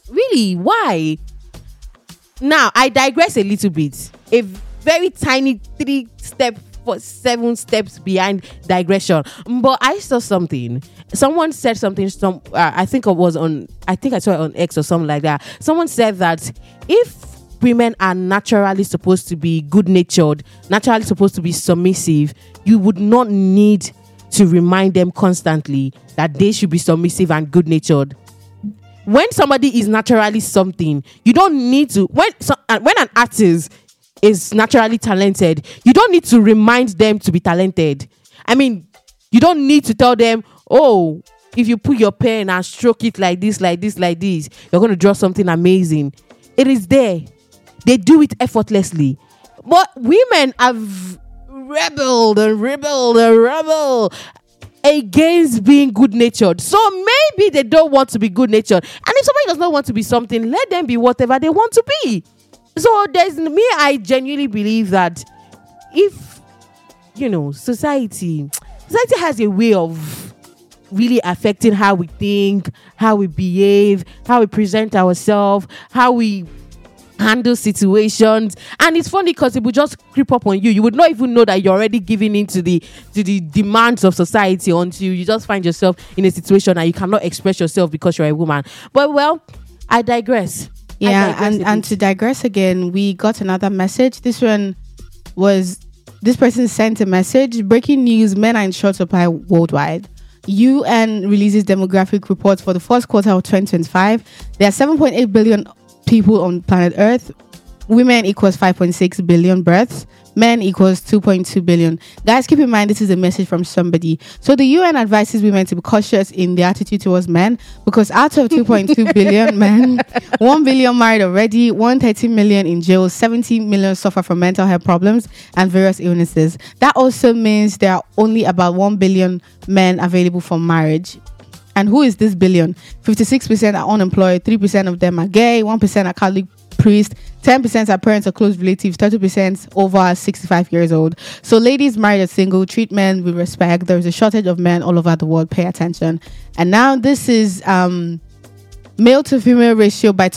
Really? Why? Now, I digress a little bit. A very tiny 7 steps behind digression. But I saw something. Someone said something. I think I saw it on X or something like that. Someone said that if women are naturally supposed to be good-natured, naturally supposed to be submissive, you would not need to remind them constantly that they should be submissive and good-natured. When somebody is naturally something, you don't need to. When an artist is naturally talented, you don't need to remind them to be talented. I mean, you don't need to tell them, oh, if you put your pen and stroke it like this, you're going to draw something amazing. It is there. They do it effortlessly. But women have rebelled against being good-natured. So maybe they don't want to be good-natured. And if somebody does not want to be something, let them be whatever they want to be. So I genuinely believe that if, society has a way of really affecting how we think, how we behave, how we present ourselves, how we handle situations. And it's funny because it will just creep up on you. You would not even know that you're already giving in to the demands of society until you just find yourself in a situation and you cannot express yourself because you're a woman. But I digress. Yeah, and to digress again, we got another message. This person sent a message. Breaking news: men are in short supply worldwide. UN releases demographic reports for the first quarter of 2025. There are 7.8 billion people on planet Earth. Women equals 5.6 billion births. Men equals 2.2 billion. Guys, keep in mind this is a message from somebody. So the UN advises women to be cautious in their attitude towards men because out of 2.2 billion men, 1 billion married already, 130 million in jail, 70 million suffer from mental health problems and various illnesses. That also means there are only about 1 billion men available for marriage. And who is this billion? 56% are unemployed, 3% of them are gay, 1% are Catholic priests, 10% are parents or close relatives, 30% over 65 years old. So ladies married or single, treat men with respect. There is a shortage of men all over the world. Pay attention. And now this is male to female ratio by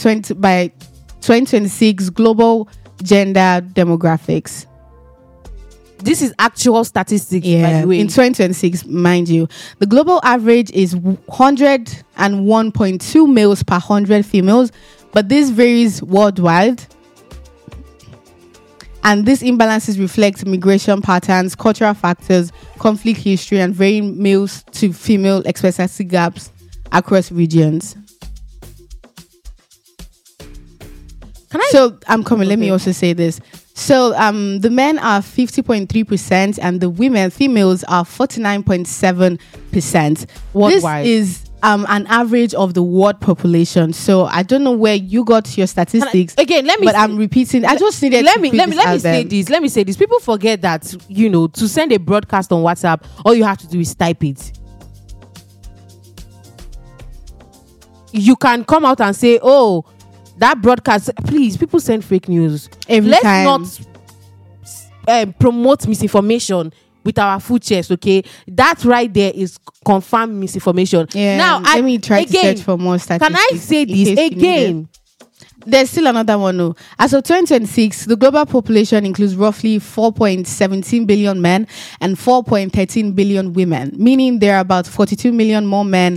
2026 global gender demographics. This is actual statistics, by the way. In 2026, mind you. The global average is 101.2 males per 100 females, but this varies worldwide. And these imbalances reflect migration patterns, cultural factors, conflict history, and varying males to female expectancy gaps across regions. I'm coming. Let me also say this. So the men are 50.3% and the females are 49.7%. Worldwide. This is an average of the world population. So I don't know where you got your statistics. I'm repeating. I just needed let me say this. Let me say this. People forget that, to send a broadcast on WhatsApp, all you have to do is type it. You can come out and say, oh, that broadcast, please, people send fake news. Let's not promote misinformation with our full chest, okay? That right there is confirmed misinformation. Yeah. Now, let me try to search for more statistics. Can I say this again? There's still another one, though. As of 2026, the global population includes roughly 4.17 billion men and 4.13 billion women, meaning there are about 42 million more men